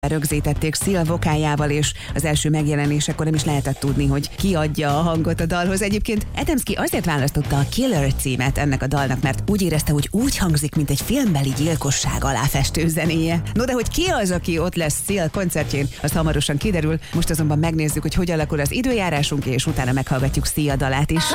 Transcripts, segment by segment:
rögzítették Seal vokájával, és az első megjelenésekor nem is lehetett tudni, hogy ki adja a hangot a dalhoz. Egyébként Adamski azért választotta a Killer címet ennek a dalnak, mert úgy érezte, hogy úgy hangzik, mint egy filmbeli gyilkosság aláfestő zenéje. No, de hogy ki az, aki ott lesz Seal koncertjén, az hamarosan kiderül. Most azonban megnézzük, hogy hogy alakul az időjárásunk, és utána meghallgatjuk Sia dalát is.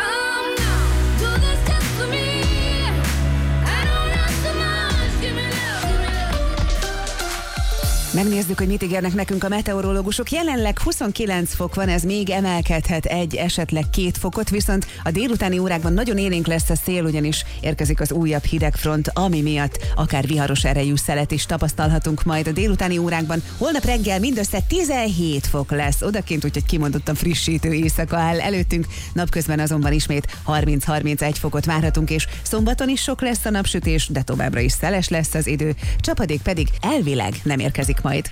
Megnézzük, hogy mit ígérnek nekünk a meteorológusok. Jelenleg 29 fok van, ez még emelkedhet esetleg 2 fokot, viszont a délutáni órákban nagyon élénk lesz a szél, ugyanis érkezik az újabb hidegfront, ami miatt akár viharos erejű szelet is tapasztalhatunk majd a délutáni órákban. Holnap reggel mindössze 17 fok lesz odakint, úgyhogy kimondottan frissítő éjszaka áll előttünk. Napközben azonban ismét 30-31 fokot várhatunk, és szombaton is sok lesz a napsütés, de továbbra is szeles lesz az idő, csapadék pedig elvileg nem érkezik majd.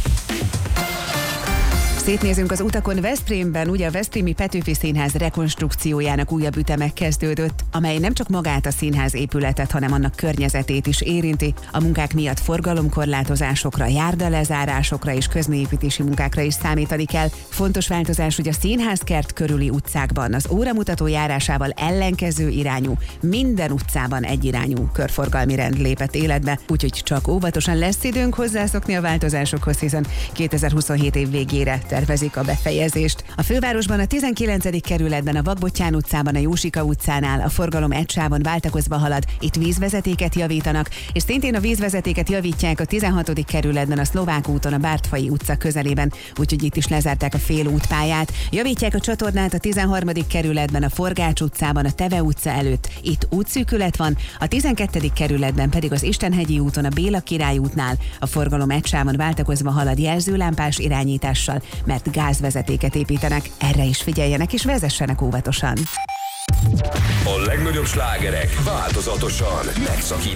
Szétnézünk az utakon Veszprémben, ugye a Veszprémi Petőfi Színház rekonstrukciójának újabb üteme kezdődött, amely nem csak magát a színház épületet, hanem annak környezetét is érinti. A munkák miatt forgalomkorlátozásokra, járdalezárásokra és közműépítési munkákra is számítani kell. Fontos változás, hogy a színházkert körüli utcákban az óramutató járásával ellenkező irányú, minden utcában egyirányú körforgalmi rend lépett életbe, úgyhogy csak óvatosan lesz időnk hozzászokni a változásokhoz, hiszen 2027 év végére tervezik a befejezést. A fővárosban a 19. kerületben, a Vakbottyán utcában, a Jósika utcánál a forgalom egy sávon váltakozva halad, itt vízvezetéket javítanak, és szintén a vízvezetéket javítják a 16. kerületben, a Szlovák úton, a Bártfai utca közelében, úgyhogy itt is lezárták a fél útpályát. Javítják a csatornát a 13. kerületben, a Forgács utcában, a Teve utca előtt, itt útszűkület van, a 12. kerületben pedig az Istenhegyi úton, a Béla Király útnál a forgalom egy sávon váltakozva halad jelzőlámpás irányítással, mert gázvezetéket építenek, erre is figyeljenek és vezessenek óvatosan. A legnagyobb slágerek változatosan megszakítva.